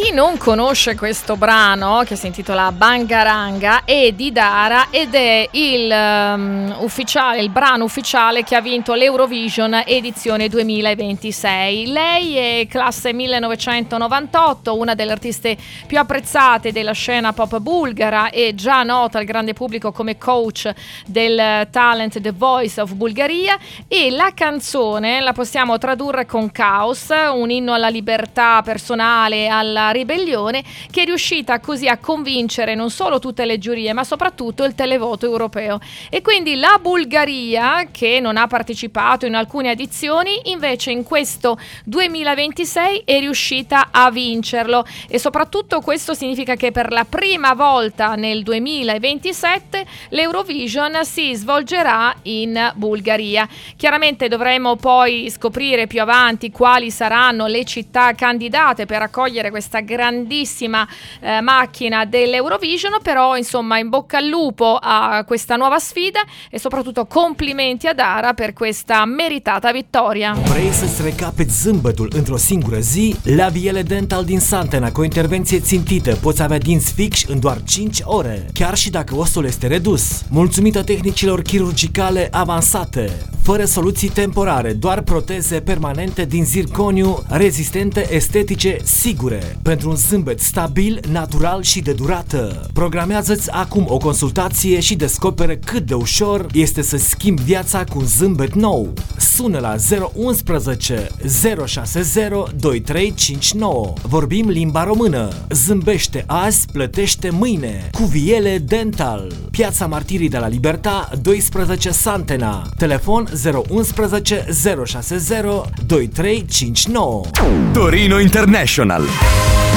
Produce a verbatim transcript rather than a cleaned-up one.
chi non conosce questo brano, che si intitola Bangaranga, è di Dara ed è il um, ufficiale, il brano ufficiale che ha vinto l'Eurovision edizione duemilaventisei. Lei è classe millenovecentonovantotto, una delle artiste più apprezzate della scena pop bulgara e già nota al grande pubblico come coach del talent The Voice of Bulgaria, e la canzone la possiamo tradurre con Caos, un inno alla libertà personale, alla ribellione, che è riuscita così a convincere non solo tutte le giurie ma soprattutto il televoto europeo. E quindi la Bulgaria, che non ha partecipato in alcune edizioni, invece in questo duemilaventisei è riuscita a vincerlo, e soprattutto questo significa che per la prima volta nel duemilaventisette l'Eurovision si svolgerà in Bulgaria. Chiaramente dovremo poi scoprire più avanti quali saranno le città candidate per accogliere questa grandissima eh, macchina dell'Eurovision, però insomma in bocca al lupo a questa nuova sfida e soprattutto complimenti a Dara per questa meritata vittoria. Vrei să-ți recapeți zâmbetul într-o singură zi? La Viele Dental din Santena, cu o intervenție țintită, poți avea dinți fix în doar cinci ore, chiar și dacă ostul este redus. Mulțumită tehnicilor chirurgicale avansate, fără soluții temporare, doar proteze permanente din zirconiu, rezistente, estetice, sigure, pentru un zâmbet stabil, natural și de durată. Programează-ți acum o consultație și descoperă cât de ușor este să schimbi viața cu un zâmbet nou. Sună la zero unu unu zero șase zero doi trei cinci nouă. Vorbim limba română. Zâmbește azi, plătește mâine. Cu Viele Dental. Piața Martirii de la Libertà, doisprezece Santena. Telefon zero unu unu zero șase zero doi trei cinci nouă. Torino International.